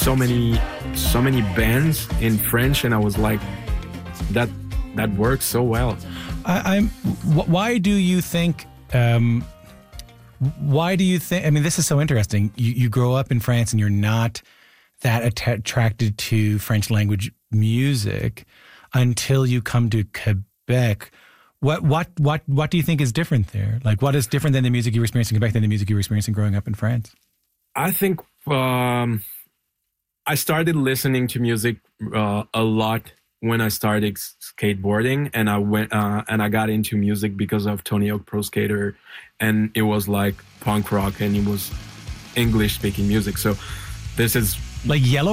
so many bands in French, and I was like, that works so well. Why do you think? Why do you think? I mean, this is so interesting. You grow up in France, and you're not that attracted to French language music until you come to Quebec. What do you think is different there? Like, what is different than the music you were experiencing in Quebec than the music you were experiencing growing up in France? I think I started listening to music a lot when I started skateboarding, and I went and I got into music because of Tony Hawk Pro Skater, and it was like punk rock, and it was English speaking music. So this is like Yellow